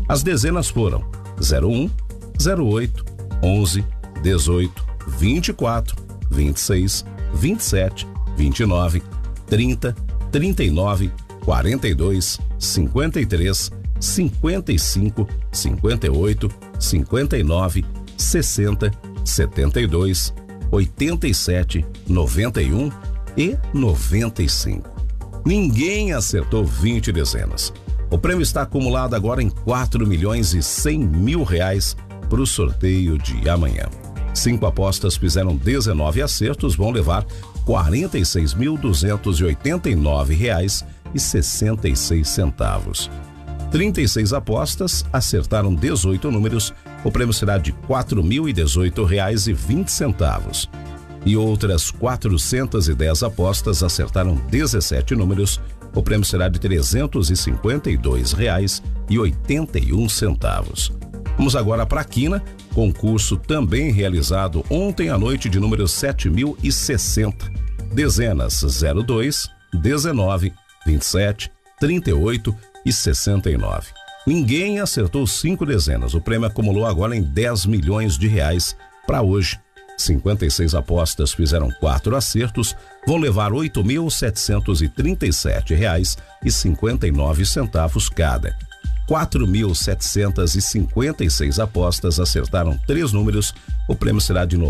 As dezenas foram 01, 08, 11, 18, 24, 26, 27, 29, 30, 39, 42, 53, 55, 58, 59, 60, 72, 87, 91 e 95. Ninguém acertou 20 dezenas. O prêmio está acumulado agora em 4.100.000 reais para o sorteio de amanhã. 5 apostas fizeram 19 acertos, vão levar R$46.289,66. 36 apostas acertaram 18 números, o prêmio será de R$4.018,20. E outras 410 apostas acertaram 17 números, o prêmio será de R$352,81. Vamos agora para a quina, concurso também realizado ontem à noite de número 7.060. Dezenas 02, 19, 27, 38 e 69. Ninguém acertou 5 dezenas. O prêmio acumulou agora em 10 milhões de reais para hoje. 56 apostas fizeram 4 acertos, vão levar R$8.737,59 cada. 4.756 apostas acertaram 3 números, o prêmio será de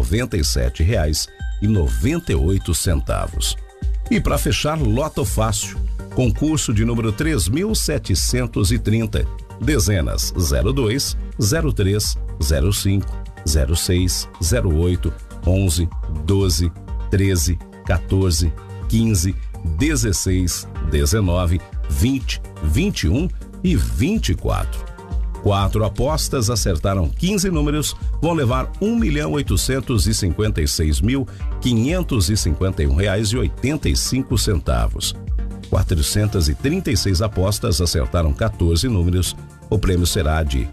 R$97,98. E para fechar, Loto Fácil, concurso de número 3.730, dezenas 02, 03, 05, 06, 08, 11, 12, 13, 14, 15, 16, 19, 20, 21 e 24. 4 apostas acertaram 15 números, vão levar R$1.856.551,85. 436 apostas acertaram 14 números, o prêmio será de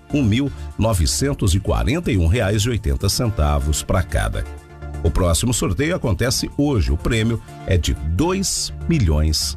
R$1.941,80 para cada. O próximo sorteio acontece hoje, o prêmio é de R$2 milhões.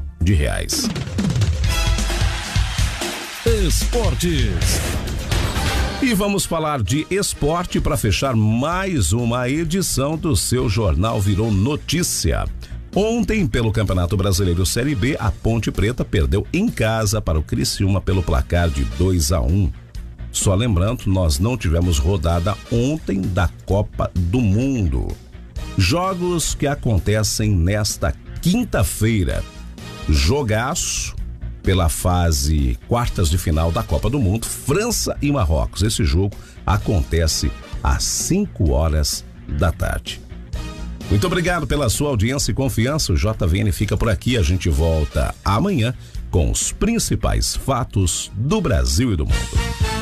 Esportes. E vamos falar de esporte para fechar mais uma edição do seu Jornal Virou Notícia. Ontem, pelo Campeonato Brasileiro Série B, a Ponte Preta perdeu em casa para o Criciúma pelo placar de 2-1. Só lembrando, nós não tivemos rodada ontem da Copa do Mundo. Jogos que acontecem nesta quinta-feira. Jogaço pela fase quartas de final da Copa do Mundo, França e Marrocos. Esse jogo acontece às 5 horas da tarde. Muito obrigado pela sua audiência e confiança. O JVN fica por aqui. A gente volta amanhã com os principais fatos do Brasil e do mundo.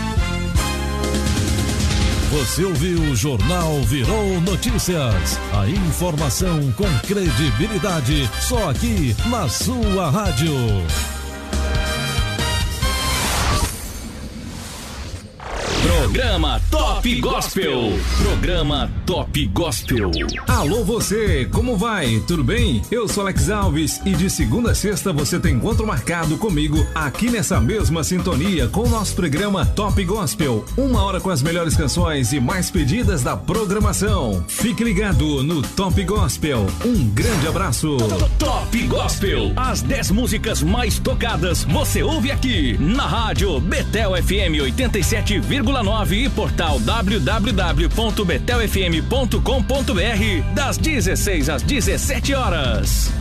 Você ouviu o Jornal Virou Notícias. A informação com credibilidade só aqui na sua rádio. Programa Top Gospel. Programa Top Gospel. Alô você, como vai? Tudo bem? Eu sou Alex Alves e de segunda a sexta você tem encontro marcado comigo aqui nessa mesma sintonia com o nosso programa Top Gospel. 1 hora com as melhores canções e mais pedidas da programação. Fique ligado no Top Gospel. Um grande abraço. Top Gospel. As 10 músicas mais tocadas você ouve aqui na rádio Betel FM 87,9 e portal www.betelfm.com.br das 16 às 17 horas.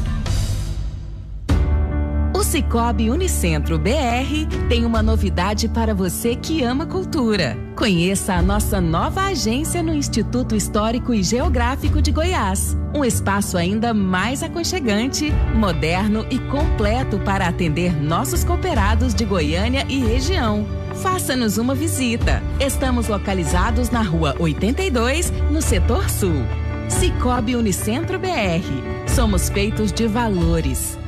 O Sicoob Unicentro BR tem uma novidade para você que ama cultura. Conheça a nossa nova agência no Instituto Histórico e Geográfico de Goiás. Um espaço ainda mais aconchegante, moderno e completo para atender nossos cooperados de Goiânia e região. Faça-nos uma visita. Estamos localizados na Rua 82, no Setor Sul. Sicoob Unicentro BR. Somos feitos de valores.